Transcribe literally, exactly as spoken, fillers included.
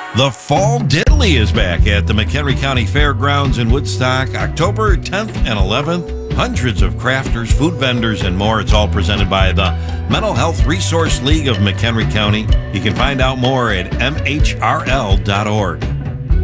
The Fall Diddley is back at the McHenry County Fairgrounds in Woodstock, October tenth and eleventh. Hundreds of crafters, food vendors, and more. It's all presented by the Mental Health Resource League of McHenry County. You can find out more at m h r l dot org.